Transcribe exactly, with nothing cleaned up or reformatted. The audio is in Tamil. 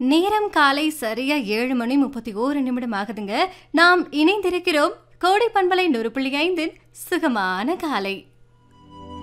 நேரம் காலை சரியா ஏழு மணி முப்பத்தி ஓரு நிமிடம் ஆகுதுங்க. நாம் இணைந்திருக்கிறோம் கோடை பண்பலை நூறு புள்ளி ஐந்தின் சுகமான காலை.